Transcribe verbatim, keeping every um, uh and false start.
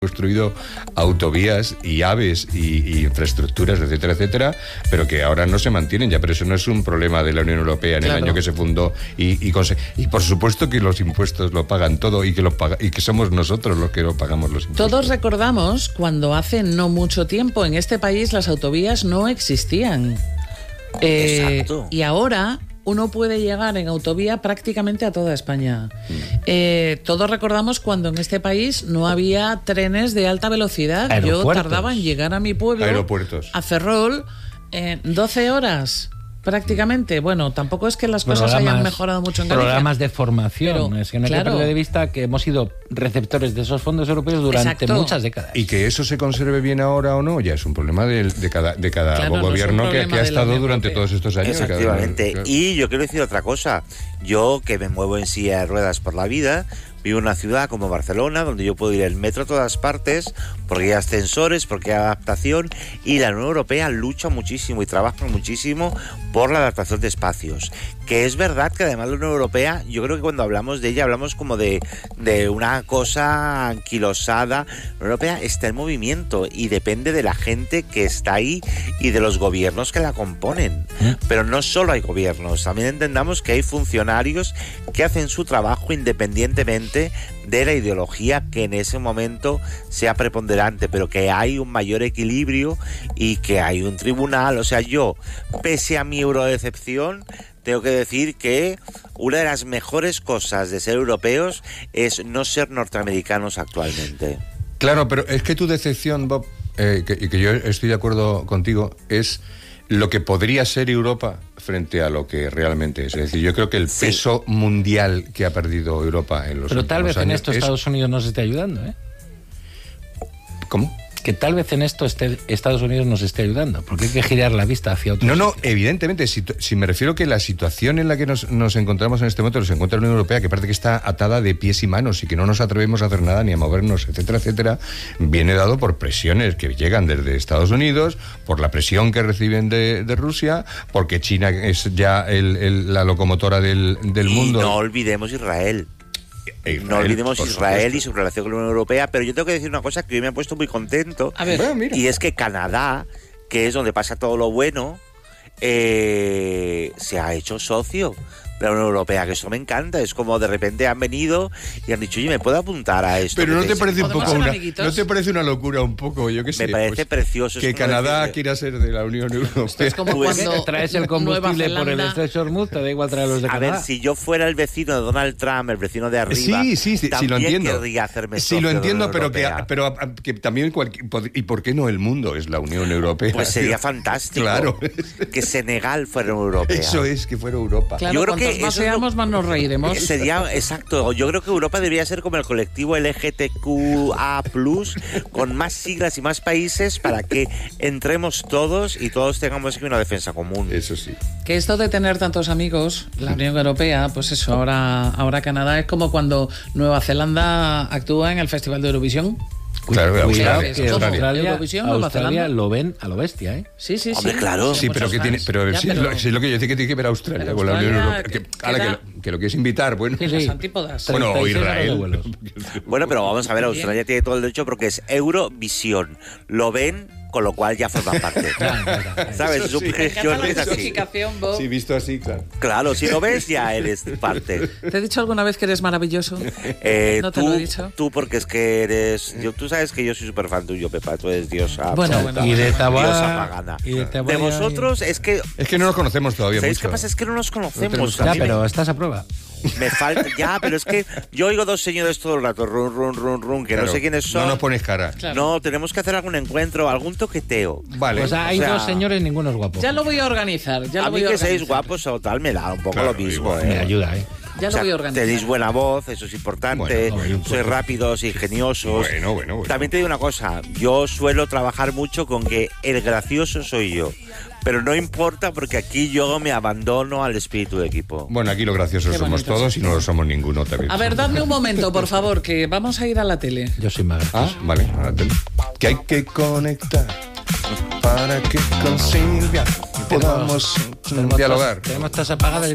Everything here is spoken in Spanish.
construido autovías y AVEs y, y infraestructuras, etcétera, etcétera, pero que ahora no se mantienen ya. Pero eso no es un problema de la Unión Europea en claro. el año que se fundó y, y, y por supuesto que los impuestos lo pagan todo y que, los paga, y que somos nosotros los que lo pagamos los impuestos. Todos recordamos cuando hace no mucho tiempo en este país las autovías no existían. Eh, Exacto. Y ahora uno puede llegar en autovía prácticamente a toda España. Mm. Eh, todos recordamos cuando en este país no había trenes de alta velocidad. Yo tardaba en llegar a mi pueblo, Aeropuertos. a Ferrol, eh, doce horas prácticamente. Bueno, tampoco es que las cosas programas, hayan mejorado mucho en Galicia. Programas de formación. Pero, es que no hay claro. que perder de vista que hemos sido receptores de esos fondos europeos durante Exacto. muchas décadas. Y que eso se conserve bien ahora o no, ya es un problema de, de cada, de cada claro, gobierno no que, que ha estado durante Europea. todos estos años. Efectivamente. Cada, claro. Y yo quiero decir otra cosa. Yo, que me muevo en silla de ruedas por la vida, vivo en una ciudad como Barcelona, donde yo puedo ir en metro a todas partes, porque hay ascensores, porque hay adaptación, y la Unión Europea lucha muchísimo y trabaja muchísimo por la adaptación de espacios. Que es verdad que además la Unión Europea, yo creo que cuando hablamos de ella, hablamos como de, de una cosa anquilosada. La Unión Europea está en movimiento y depende de la gente que está ahí y de los gobiernos que la componen. ¿Eh? Pero no solo hay gobiernos, también entendamos que hay funcionarios que hacen su trabajo independientemente de la ideología que en ese momento sea preponderante, pero que hay un mayor equilibrio y que hay un tribunal. O sea, yo, pese a mi eurodecepción, tengo que decir que una de las mejores cosas de ser europeos es no ser norteamericanos actualmente. Claro, pero es que tu decepción, Bob, eh, que, y que yo estoy de acuerdo contigo, es lo que podría ser Europa frente a lo que realmente es. Es decir, yo creo que el sí. peso mundial que ha perdido Europa en los Pero tal vez años en esto es... Estados Unidos nos esté ayudando, ¿eh? ¿Cómo? Que tal vez en esto esté, Estados Unidos nos esté ayudando, porque hay que girar la vista hacia otro No, sitio. no, evidentemente, si, si me refiero que la situación en la que nos, nos encontramos en este momento, nos encuentra la Unión Europea, que parece que está atada de pies y manos y que no nos atrevemos a hacer nada ni a movernos, etcétera, etcétera, viene dado por presiones que llegan desde Estados Unidos, por la presión que reciben de, de Rusia, porque China es ya el, el, la locomotora del, del y mundo. No olvidemos Israel. Israel, no olvidemos Israel supuesto. y su relación con la Unión Europea, pero yo tengo que decir una cosa que hoy me ha puesto muy contento. A ver, bueno, mira. Y es que Canadá, que es donde pasa todo lo bueno, eh, se ha hecho socio de la Unión Europea, que eso me encanta. Es como de repente han venido y han dicho, oye, ¿me puedo apuntar a esto? Pero no te parece un poco una, amiguitos? ¿no te parece una locura un poco, yo qué sé? Me parece pues, precioso. Que Canadá decir... quiera ser de la Unión Europea. Esto es como pues, cuando traes el combustible por el estrecho Hormuz, te da igual traer los de a Canadá. ver, si yo fuera el vecino de Donald Trump, el vecino de arriba, sí, sí, sí, sí lo entiendo. querría hacerme sí lo entiendo, de pero que, pero que también cualquier, y por qué no el mundo es la Unión Europea. Pues sería fantástico. Claro. Que Senegal fuera Europea. Eso es, que fuera Europa. Claro, yo creo que más seamos, más nos reiremos. Sería, exacto, yo creo que Europa debería ser como el colectivo L G B T Q A plus, con más siglas y más países para que entremos todos y todos tengamos aquí una defensa común. Eso sí. Que esto de tener tantos amigos, la Unión Europea, pues eso, ahora, ahora Canadá es como cuando Nueva Zelanda actúa en el Festival de Eurovisión. Claro, Cuidado, Australia, que Australia, Eurovisión, Australia lo ven a lo bestia, ¿eh? Sí, sí, sí. Hombre, claro. Sí, pero que tiene, pero, ya, sí, pero lo, sí, lo que yo decía que tiene que ver Australia pero con la Unión Australia, Europea. Que, que, ahora queda, que, lo, que lo quieres invitar, bueno. Sí, sí. Las antípodas. Bueno, o Israel. Bueno, pero vamos a ver, Australia tiene todo el derecho porque es Eurovisión. Lo ven, con lo cual ya forma parte. ¿Sabes? Eso sí. Es así. Sí, visto así, claro. Claro, si lo ves ya eres parte. ¿Te he dicho alguna vez que eres maravilloso? Eh, ¿No te tú, lo he dicho? Tú porque es que eres... Yo, tú sabes que yo soy súper fan tuyo, Pepa. Tú eres diosa. Bueno, absoluta, bueno. Y de Taboada, diosa pagana. Y de, de vosotros es que... Es que no nos conocemos todavía ¿Sabéis mucho. qué pasa? Es que no nos conocemos. Ya, A mí me- pero estás a prueba. Me falta, ya, pero es que yo oigo dos señores todo el rato, run, run, run, run, que Claro, no sé quiénes son. No nos pones cara. Claro. No, tenemos que hacer algún encuentro, algún toqueteo. Vale. Pues hay o sea, dos señores, ninguno es guapo. Ya lo voy a organizar. Ya a lo voy mí a que organizar. seáis guapos o tal me da un poco Claro, lo mismo, igual. ¿eh? Me ayuda, ¿eh? Ya O sea, lo voy a organizar. tenéis buena voz, eso es importante. Bueno, no, sois rápidos, ingeniosos. Bueno, bueno, bueno. También te digo una cosa, yo suelo trabajar mucho con que el gracioso soy yo. Pero no importa porque aquí yo me abandono al espíritu de equipo. Bueno, aquí lo graciosos Qué somos bonito, todos sí. y no lo somos ninguno también. A ver, dadme un momento, por favor, que vamos a ir a la tele. Yo soy más Ah, vale. a la tele. Que hay que conectar para que con Silvia podamos Tenemos dialogar. Tenemos tasa pagada.